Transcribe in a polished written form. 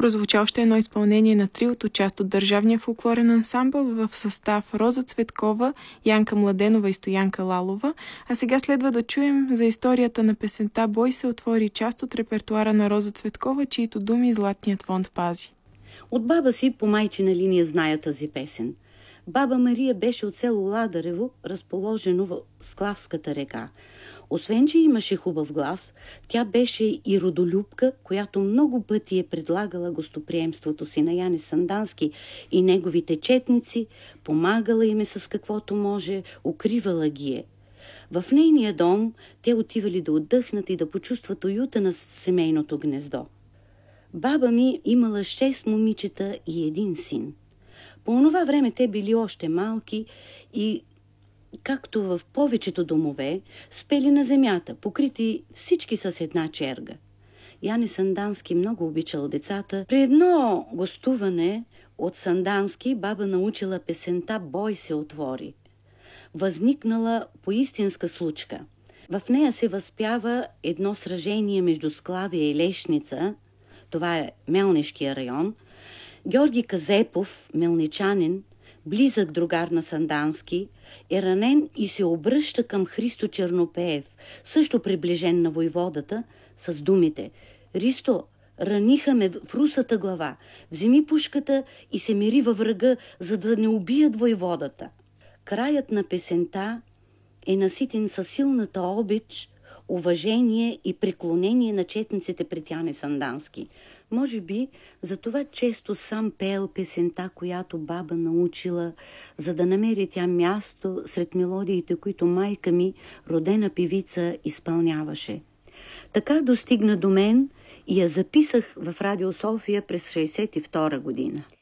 прозвуча още едно изпълнение на триото, част от държавния фолклорен ансамбъл в състав Роза Цветкова, Янка Младенова и Стоянка Лалова, а сега следва да чуем за историята на песента "Бой се отвори", част от репертуара на Роза Цветкова, чието думи Златният фонд пази. От баба си по майчина линия зная тази песен. Баба Мария беше от село Ладарево, разположено в Склавската река. Освен, че имаше хубав глас, тя беше и родолюбка, която много пъти е предлагала гостоприемството си на Яне Сандански и неговите четници, помагала им с каквото може, укривала ги е. В нейния дом те отивали да отдъхнат и да почувстват уюта на семейното гнездо. Баба ми имала 6 момичета и 1 син. По онова време те били още малки и, както в повечето домове, спели на земята, покрити всички с една черга. Яне Сандански много обичал децата. При едно гостуване от Сандански баба научила песента "Бой се отвори". Възникнала по истинска случка. В нея се възпява едно сражение между Склавия и Лешница, това е Мелнишкия район. Георги Казепов, мелничанин, близък другар на Сандански, е ранен и се обръща към Христо Чернопеев, също приближен на войводата, с думите: "Ристо, раниха ме в русата глава, вземи пушката и се мери във врага, за да не убият войводата." Краят на песента е наситен със силната обич, уважение и преклонение на четниците пред Яне Сандански. Може би за това често сам пеел песента, която баба научила, за да намери тя място сред мелодиите, които майка ми, родена певица, изпълняваше. Така достигна до мен и я записах в Радио София през 1962 година.